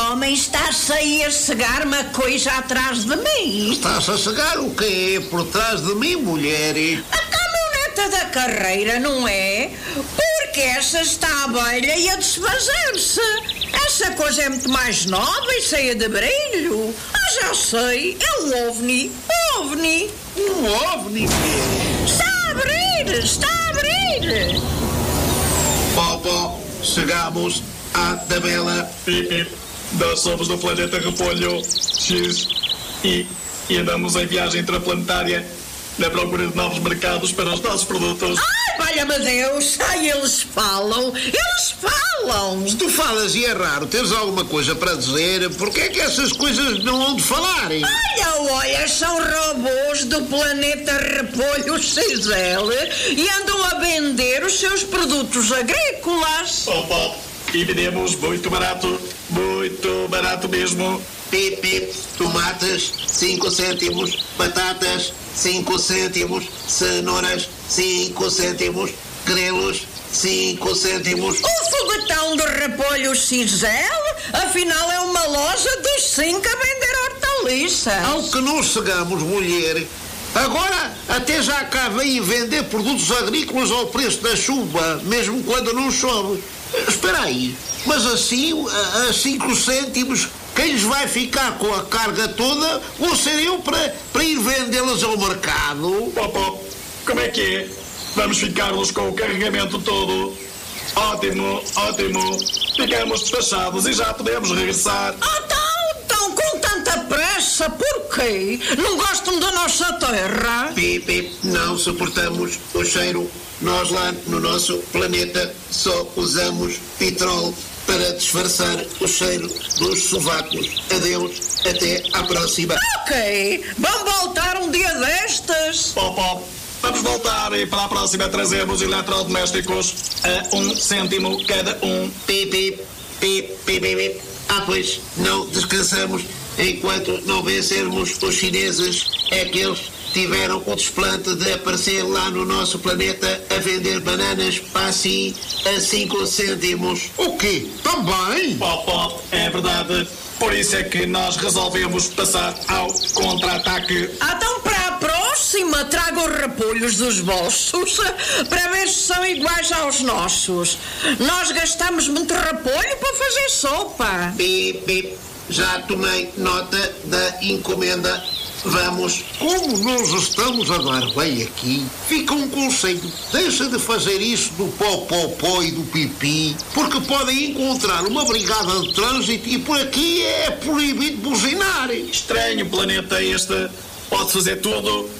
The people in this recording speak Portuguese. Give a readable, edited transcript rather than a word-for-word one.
homem está-se aí a cegar uma coisa atrás de mim? Estás a cegar o quê por trás de mim, mulher? A caminhoneta da carreira, não é? Porque essa está à beira e a desfazer-se. Essa coisa é muito mais nova e cheia de brilho. Já sei, é um OVNI. OVNI. Um OVNI, mulher? Está a abrir, está a abrir. Pó, chegamos à tabela. Nós somos do planeta Repolho X e andamos em viagem interplanetária na procura de novos mercados para os nossos produtos. Ai, valha-me Deus! Ai, eles falam! Eles falam! Se tu falas e é raro, tens alguma coisa para dizer, porque é que essas coisas não hão de falar? Olha, são robôs do planeta Repolho XL e andam a vender os seus produtos agrícolas. Opa, e vendemos muito barato mesmo. Pip, tomates, 5 cêntimos, batatas, 5 cêntimos, cenouras, 5 cêntimos, grelos, 5 cêntimos. O foguetão do Repolho XL, afinal, é uma loja dos 5 a vender hortaliças. Ao que nos cegamos, mulher. Agora até já cá vem vender produtos agrícolas ao preço da chuva, mesmo quando não chove. Espera aí, mas assim, a 5 cêntimos, quem lhes vai ficar com a carga toda vou ser eu para ir vendê-las ao mercado. Opa, como é que é? Vamos ficar-nos com o carregamento todo. Ótimo. Ficamos despachados e já podemos regressar. Então, com tanta pressa, por quê? Não gostam da nossa terra? Pip, não suportamos o cheiro. Nós lá no nosso planeta só usamos petróleo para disfarçar o cheiro dos sovacos. Adeus, até à próxima. Ok, vamos voltar um dia destes. Opa, vamos voltar e para a próxima trazemos eletrodomésticos a 1 cêntimo cada um. Pip. Pois não descansamos enquanto não vencermos os chineses. É que eles tiveram o desplante de aparecer lá no nosso planeta a vender bananas para assim a 5 cêntimos. O quê? Também? Opa, é verdade. Por isso é que nós resolvemos passar ao contra-ataque. Então, para a próxima, traga os repolhos dos vossos para ver se são iguais aos nossos. Nós gastamos muito repolho para fazer sopa. Pip. Já tomei nota da encomenda. Vamos. Como nós estamos a dar bem aqui, fica um conselho. Deixa de fazer isso do pó e do pipi, porque podem encontrar uma brigada de trânsito e por aqui é proibido buzinar. Estranho planeta este. Pode fazer tudo